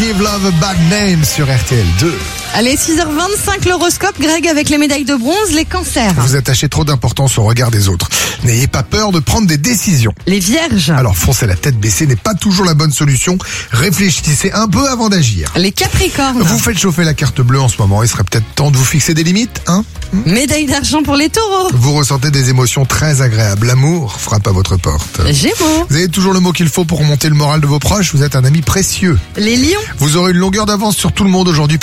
Give Love a Bad Name sur RTL 2. Allez, 6h25, l'horoscope. Greg, avec les médailles de bronze, les cancers. Vous attachez trop d'importance au regard des autres. N'ayez pas peur de prendre des décisions. Les vierges. Alors foncer la tête baissée n'est pas toujours la bonne solution. Réfléchissez un peu avant d'agir. Les capricornes. Vous faites chauffer la carte bleue en ce moment. Il serait peut-être temps de vous fixer des limites, hein? Médaille d'argent pour les taureaux. Vous ressentez des émotions très agréables. L'amour frappe à votre porte. Gémeaux. Vous avez toujours le mot qu'il faut pour remonter le moral de vos proches. Vous êtes un ami précieux. Les lions. Vous aurez une longueur d'avance sur tout le monde aujourd'hui.